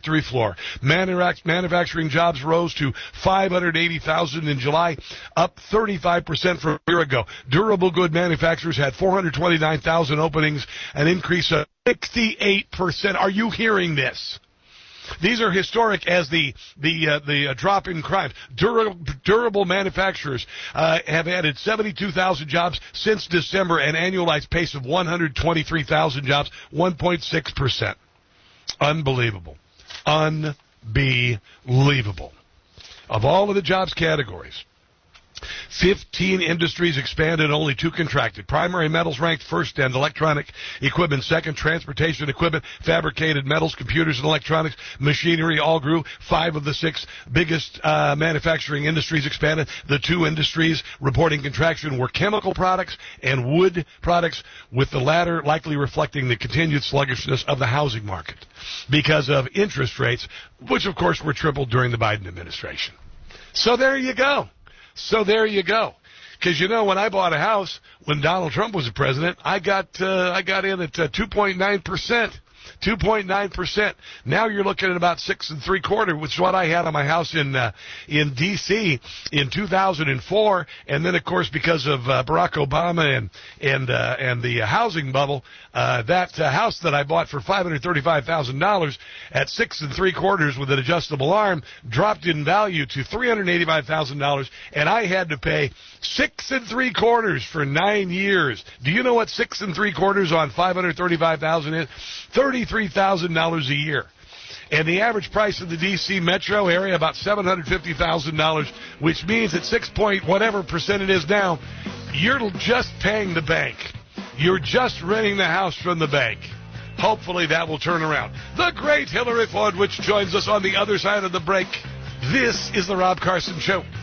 floor. Manufacturing jobs rose to 580,000 in July, up 35% from a year ago. Durable good manufacturers had 429,000 openings, an increase of 68%. Are you hearing this? These are historic as the drop in crime. Durable manufacturers have added 72,000 jobs since December, an annualized pace of 123,000 jobs, 1.6%. Unbelievable. Unbelievable. Of all of the jobs categories, 15 industries expanded, only 2 contracted. Primary metals ranked first and electronic equipment second. Transportation equipment, fabricated metals, computers and electronics, machinery all grew. 5 of the 6 biggest manufacturing industries expanded. The 2 industries reporting contraction were chemical products and wood products, with the latter likely reflecting the continued sluggishness of the housing market because of interest rates, which of course were tripled during the Biden administration. So there you go. Because, when I bought a house when Donald Trump was the president, I got in at 2.9%. 2.9%. Now you're looking at about 6 3/4, which is what I had on my house in D.C. in 2004. And then, of course, because of Barack Obama and the housing bubble, that house that I bought for $535,000 at 6 3/4 with an adjustable arm dropped in value to $385,000, and I had to pay 6 3/4 for 9 years. Do you know what 6 3/4 on $535,000 is? $33,000 a year. And the average price of the D.C. metro area, about $750,000, which means at 6 point whatever percent it is now, you're just paying the bank. You're just renting the house from the bank. Hopefully that will turn around. The great Hillary Ford, which joins us on the other side of the break. This is the Rob Carson Show.